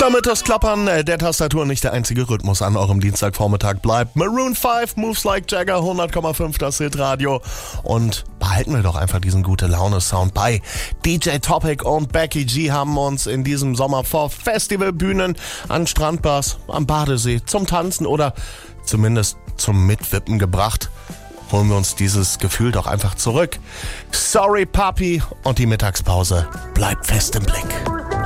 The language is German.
Damit das Klappern der Tastatur nicht der einzige Rhythmus an eurem Dienstagvormittag bleibt. Maroon 5, Moves Like Jagger, 100,5 das Hitradio. Und behalten wir doch einfach diesen Gute-Laune-Sound bei. DJ Topic und Becky G haben uns in diesem Sommer vor Festivalbühnen, an Strandbars, am Badesee, zum Tanzen oder zumindest zum Mitwippen gebracht. Holen wir uns dieses Gefühl doch einfach zurück. Sorry Papi und die Mittagspause bleibt fest im Blick.